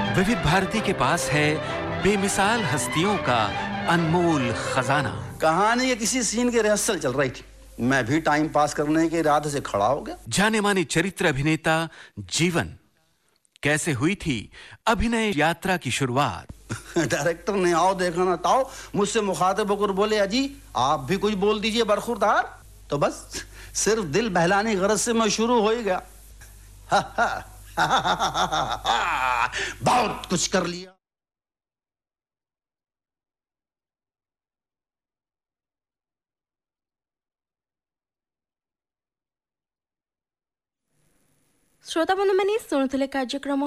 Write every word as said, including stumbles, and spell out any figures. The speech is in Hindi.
विविध भारती के पास है बेमिसाल हस्तियों का अनमोल खजाना। कहानी के किसी सीन की रिहर्सल चल रही थी, मैं भी टाइम पास करने के इरादे से खड़ा हो गया। जाने माने चरित्र अभिनेता जीवन, कैसे हुई थी अभिनय यात्रा की शुरुआत। डायरेक्टर ने आओ देखा ना ताओ मुझसे मुखातिब होकर बोले, अजी आप भी कुछ बोल दीजिए बरखुरदार। तो बस सिर्फ दिल बहलाने की गरज से मैं शुरू हो ही गया। बहुत कुछ कर लिया। श्रोता बंधु मैंने शुणुले कार्यक्रम